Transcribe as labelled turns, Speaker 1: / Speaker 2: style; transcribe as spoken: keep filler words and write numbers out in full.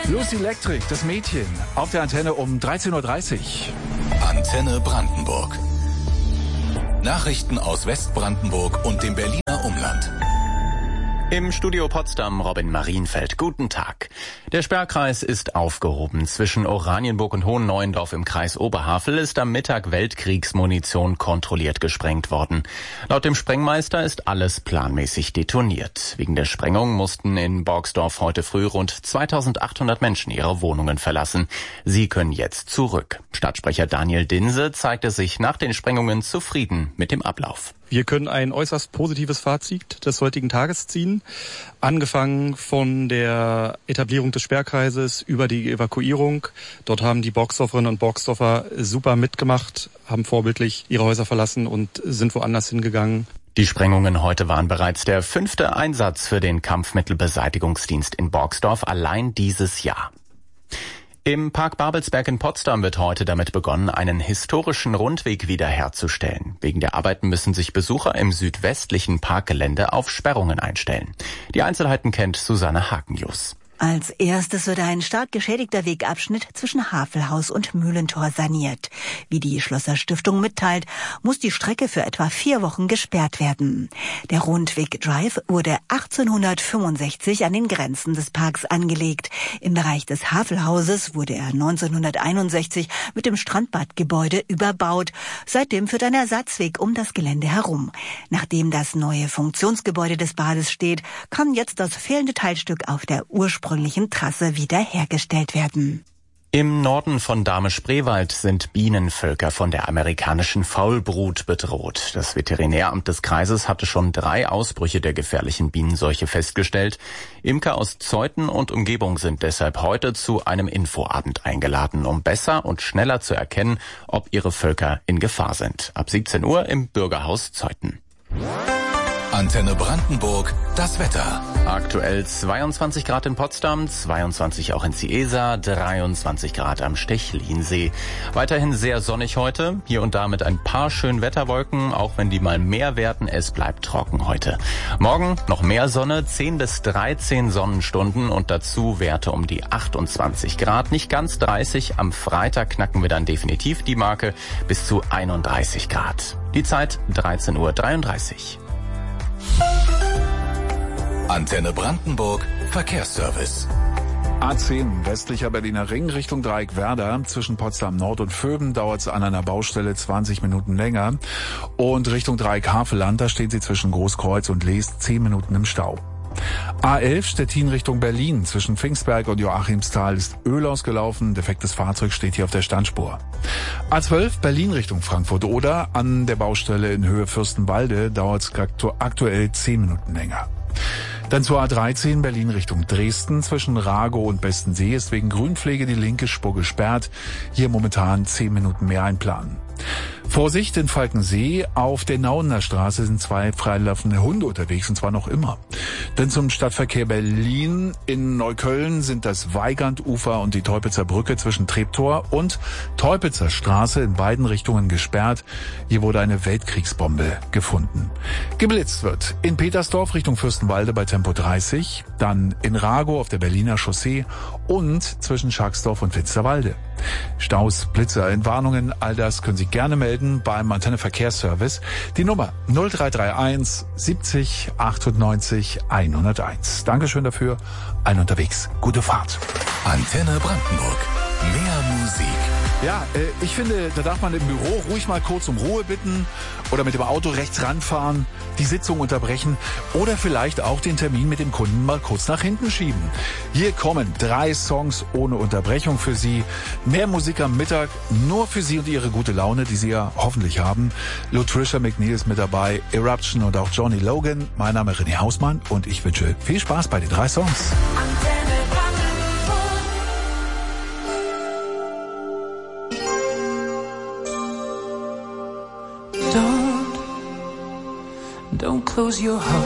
Speaker 1: Lucy Electric, das Mädchen, auf der Antenne um dreizehn Uhr dreißig.
Speaker 2: Antenne Brandenburg. Nachrichten aus Westbrandenburg und dem Berliner Umland.
Speaker 3: Im Studio Potsdam Robin Marienfeld. Guten Tag. Der Sperrkreis ist aufgehoben. Zwischen Oranienburg und Hohenneuendorf im Kreis Oberhavel ist am Mittag Weltkriegsmunition kontrolliert gesprengt worden. Laut dem Sprengmeister ist alles planmäßig detoniert. Wegen der Sprengung mussten in Borgsdorf heute früh rund zweitausendachthundert Menschen ihre Wohnungen verlassen. Sie können jetzt zurück. Stadtsprecher Daniel Dinse zeigte sich nach den Sprengungen zufrieden mit dem Ablauf.
Speaker 4: Wir können ein äußerst positives Fazit des heutigen Tages ziehen. Angefangen von der Etablierung des Sperrkreises über die Evakuierung. Dort haben die Borgsdorferinnen und Borgsdorfer super mitgemacht, haben vorbildlich ihre Häuser verlassen und sind woanders hingegangen.
Speaker 3: Die Sprengungen heute waren bereits der fünfte Einsatz für den Kampfmittelbeseitigungsdienst in Borgsdorf allein dieses Jahr. Im Park Babelsberg in Potsdam wird heute damit begonnen, einen historischen Rundweg wiederherzustellen. Wegen der Arbeiten müssen sich Besucher im südwestlichen Parkgelände auf Sperrungen einstellen. Die Einzelheiten kennt Susanne Hakenjus.
Speaker 5: Als erstes wird ein stark geschädigter Wegabschnitt zwischen Havelhaus und Mühlentor saniert. Wie die Schlosser Stiftung mitteilt, muss die Strecke für etwa vier Wochen gesperrt werden. Der Rundweg Drive wurde achtzehnhundertfünfundsechzig an den Grenzen des Parks angelegt. Im Bereich des Havelhauses wurde er neunzehnhunderteinundsechzig mit dem Strandbadgebäude überbaut. Seitdem führt ein Ersatzweg um das Gelände herum. Nachdem das neue Funktionsgebäude des Bades steht, kann jetzt das fehlende Teilstück auf der ursprünglichen Trasse wiederhergestellt werden.
Speaker 3: Im Norden von Dahme-Spreewald sind Bienenvölker von der amerikanischen Faulbrut bedroht. Das Veterinäramt des Kreises hatte schon drei Ausbrüche der gefährlichen Bienenseuche festgestellt. Imker aus Zeuthen und Umgebung sind deshalb heute zu einem Infoabend eingeladen, um besser und schneller zu erkennen, ob ihre Völker in Gefahr sind. Ab siebzehn Uhr im Bürgerhaus Zeuthen.
Speaker 2: Antenne Brandenburg, das Wetter.
Speaker 3: Aktuell zweiundzwanzig Grad in Potsdam, zweiundzwanzig auch in Ziesa, dreiundzwanzig Grad am Stechlinsee. Weiterhin sehr sonnig heute, hier und da mit ein paar schönen Wetterwolken, auch wenn die mal mehr werden, es bleibt trocken heute. Morgen noch mehr Sonne, zehn bis dreizehn Sonnenstunden und dazu Werte um die achtundzwanzig Grad, nicht ganz dreißig. Am Freitag knacken wir dann definitiv die Marke bis zu einunddreißig Grad. Die Zeit dreizehn Uhr dreiunddreißig.
Speaker 2: Antenne Brandenburg, Verkehrsservice.
Speaker 1: A zehn, westlicher Berliner Ring, Richtung Dreieck-Werder. Zwischen Potsdam Nord und Vöben dauert es an einer Baustelle zwanzig Minuten länger. Und Richtung Dreieck-Havelland, da stehen Sie zwischen Großkreuz und Leest zehn Minuten im Stau. A elf, Stettin Richtung Berlin. Zwischen Pfingstberg und Joachimsthal ist Öl ausgelaufen. Defektes Fahrzeug steht hier auf der Standspur. A zwölf, Berlin Richtung Frankfurt-Oder. An der Baustelle in Höhe Fürstenwalde dauert es aktuell zehn Minuten länger. Dann zur A dreizehn, Berlin Richtung Dresden. Zwischen Ragow und Bestensee ist wegen Grünpflege die linke Spur gesperrt. Hier momentan zehn Minuten mehr einplanen. Vorsicht in Falkensee, auf der Nauener Straße sind zwei freilaufende Hunde unterwegs, und zwar noch immer. Denn zum Stadtverkehr Berlin in Neukölln sind das Weigandufer und die Teupitzer Brücke zwischen Treptower und Teupitzer Straße in beiden Richtungen gesperrt. Hier wurde eine Weltkriegsbombe gefunden. Geblitzt wird in Petersdorf Richtung Fürstenwalde bei Tempo dreißig, dann in Ragow auf der Berliner Chaussee und zwischen Schacksdorf und Finsterwalde. Staus, Blitzer, Entwarnungen, all das können Sie gerne melden beim Antenne Verkehrsservice. Die Nummer null drei drei eins siebzig achtundneunzig hunderteins. Dankeschön dafür. Allen unterwegs. Gute Fahrt.
Speaker 2: Antenne Brandenburg. Mehr Musik.
Speaker 1: Ja, äh, ich finde, da darf man im Büro ruhig mal kurz um Ruhe bitten oder mit dem Auto rechts ranfahren, die Sitzung unterbrechen oder vielleicht auch den Termin mit dem Kunden mal kurz nach hinten schieben. Hier kommen drei Songs ohne Unterbrechung für Sie. Mehr Musik am Mittag, nur für Sie und Ihre gute Laune, die Sie ja hoffentlich haben. Latricia McNeil ist mit dabei, Eruption und auch Johnny Logan. Mein Name ist René Hausmann und ich wünsche viel Spaß bei den drei Songs.
Speaker 6: Don't, don't close your heart.